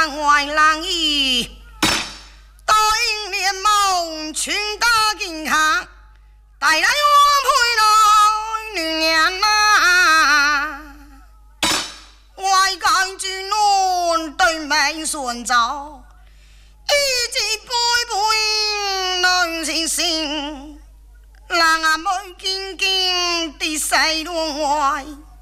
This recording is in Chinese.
人外人意，答应连梦全打金下，带来我陪来女人啊，外间之暖对面顺走，一直背背两是心，人啊妹紧紧的西窗外。